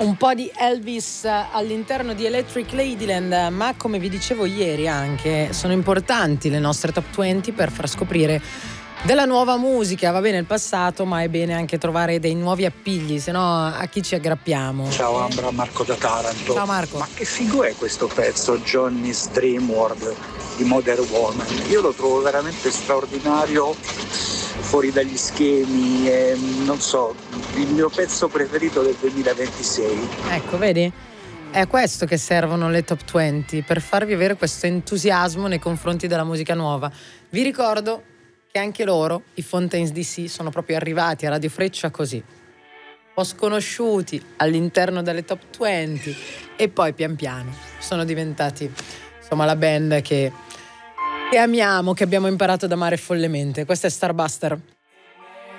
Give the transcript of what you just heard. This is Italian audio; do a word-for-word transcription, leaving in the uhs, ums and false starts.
Un po' di Elvis all'interno di Electric Ladyland, ma come vi dicevo ieri anche, sono importanti le nostre top venti per far scoprire della nuova musica. Va bene il passato, ma è bene anche trovare dei nuovi appigli, se no a chi ci aggrappiamo? Ciao Ambra, Marco da Taranto. Ciao Marco. Ma che figo è questo pezzo, Johnny's Dream World di Modern Woman? Io lo trovo veramente straordinario, fuori dagli schemi, e, non so, il mio pezzo preferito del duemilaventisei. Ecco, vedi? È questo che servono le top venti, per farvi avere questo entusiasmo nei confronti della musica nuova. Vi ricordo che anche loro, i Fontaines D C, sono proprio arrivati a Radio Freccia così, un po' sconosciuti all'interno delle top venti, e poi pian piano sono diventati, insomma, la band che, che amiamo, che abbiamo imparato ad amare follemente. Questa è Starbuster.